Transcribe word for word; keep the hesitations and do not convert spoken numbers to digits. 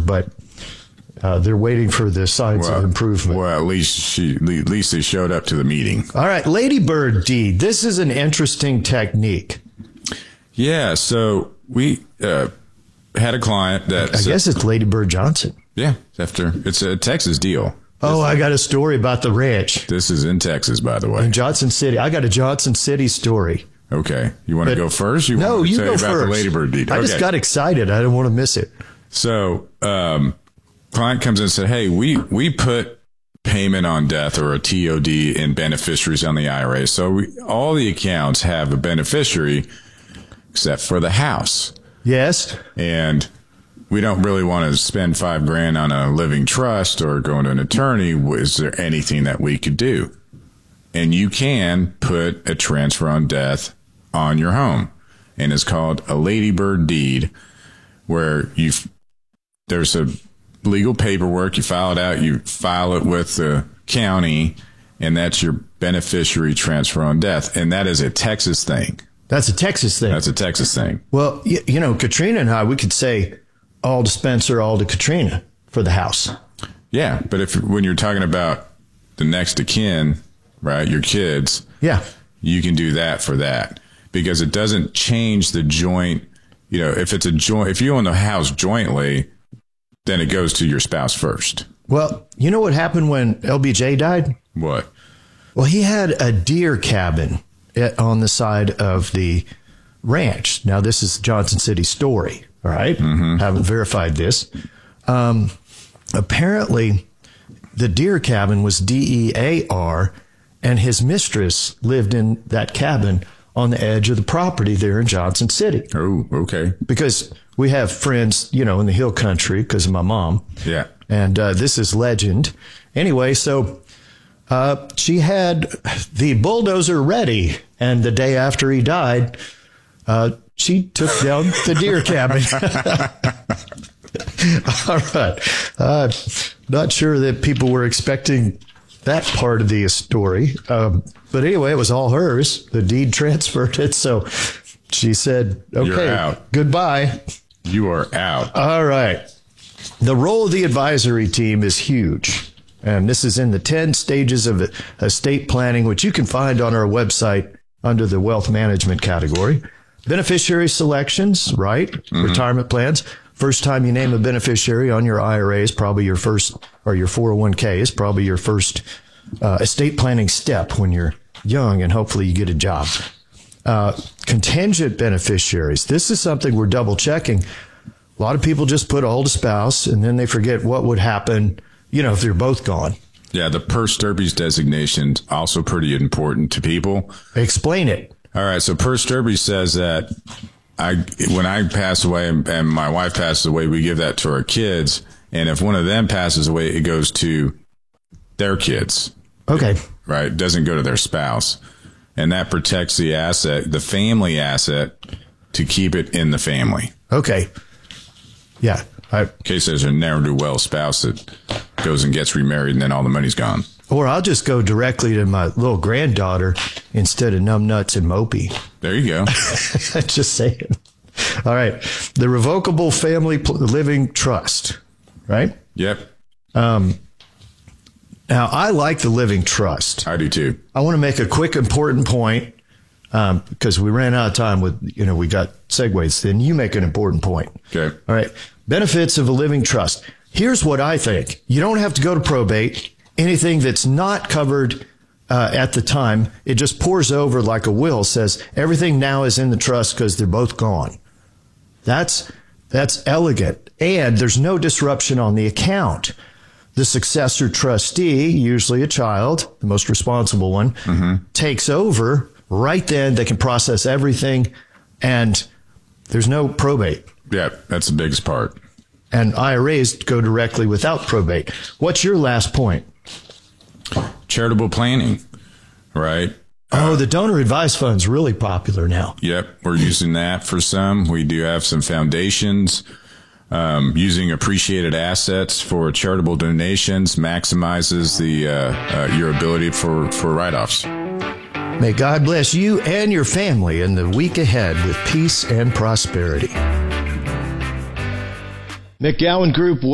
but uh, they're waiting for the signs well, of improvement. Well, at least she, at least they showed up to the meeting. All right, Ladybird deed. This is an interesting technique. Yeah, so we uh, had a client that I guess it's Ladybird Johnson. Yeah, after it's a Texas deal. Oh, I got a story about the ranch. This is in Texas, by the way. In Johnson City. I got a Johnson City story. Okay. You want to go first? You no, want to you tell go you about first. the Ladybird deed? I okay. just got excited. I didn't want to miss it. So, um, client comes in and said, hey, we, we put payment on death or a T O D in beneficiaries on the I R A. So we, all the accounts have a beneficiary except for the house. Yes. And we don't really want to spend five grand on a living trust or going to an attorney. Is there anything that we could do? And you can put a transfer on death on your home. And it's called a Ladybird deed, where you there's a legal paperwork. You file it out. You file it with the county, and that's your beneficiary transfer on death. And that is a Texas thing. That's a Texas thing. That's a Texas thing. Well, you, you know, Katrina and I, we could say all to Spencer, all to Katrina for the house. Yeah, but if when you're talking about the next of kin, right, your kids, yeah, you can do that for that, because it doesn't change the joint. You know, if it's a joint, if you own the house jointly, then it goes to your spouse first. Well, you know what happened when L B J died? What? Well, he had a deer cabin at, on the side of the ranch. Now, this is Johnson City's story. All right. Mm-hmm. Haven't verified this. Um, apparently, the deer cabin was D E A R, and his mistress lived in that cabin on the edge of the property there in Johnson City. Oh, okay. Because we have friends, you know, in the hill country because of my mom. Yeah. And uh, this is legend. Anyway, so uh, she had the bulldozer ready, and the day after he died, uh, she took down the deer cabin. All right. Uh, not sure that people were expecting that part of the story. Um, but anyway, it was all hers. The deed transferred it. So she said, okay, You're out. Goodbye. You are out. All right. The role of the advisory team is huge. And this is in the ten stages of estate planning, which you can find on our website under the wealth management category. Beneficiary selections, right? Mm-hmm. Retirement plans. First time you name a beneficiary on your I R A is probably your first, or your four oh one k is probably your first uh, estate planning step when you're young, and hopefully you get a job. Uh, contingent beneficiaries. This is something we're double checking. A lot of people just put old spouse, and then they forget what would happen, you know, if they're both gone. Yeah, the per Sturby's designation is also pretty important to people. Explain it. All right, so per Sturby says that I, when I pass away and, and my wife passes away, we give that to our kids. And if one of them passes away, it goes to their kids. Okay. Right? It doesn't go to their spouse. And that protects the asset, the family asset, to keep it in the family. Okay. Yeah. I, in case there's a ne'er-do-well spouse that goes and gets remarried and then all the money's gone. Or I'll just go directly to my little granddaughter instead of numbnuts and mopey. There you go. Just saying. All right. The revocable family pl- living trust, right? Yep. Um, now, I like the living trust. I do too. I want to make a quick, important point um, because we ran out of time with, you know, we got segues. Then you make an important point. Okay. All right. Benefits of a living trust. Here's what I think. You don't have to go to probate. Anything that's not covered uh, at the time, it just pours over like a will, says everything now is in the trust because they're both gone. That's that's elegant. And there's no disruption on the account. The successor trustee, usually a child, the most responsible one, mm-hmm. takes over. Right then, they can process everything, and there's no probate. Yeah, that's the biggest part. And I R As go directly without probate. What's your last point? Charitable planning, right? Oh, uh, the donor advised fund's really popular now. Yep, we're using that for some. We do have some foundations um, using appreciated assets for charitable donations maximizes the uh, uh, your ability for, for write-offs. May God bless you and your family in the week ahead with peace and prosperity. McGowan Group